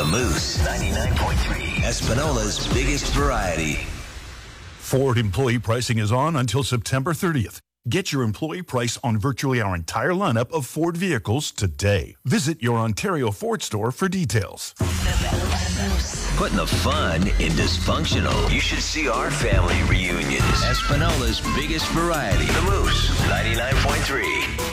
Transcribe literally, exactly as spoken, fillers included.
The Moose ninety-nine point three, Espanola's biggest variety. Ford employee pricing is on until September thirtieth. Get your employee price on virtually our entire lineup of Ford vehicles today. Visit your Ontario Ford store for details. Putting the fun in dysfunctional. You should see our family reunions. Espanola's biggest variety. The Moose ninety-nine point three.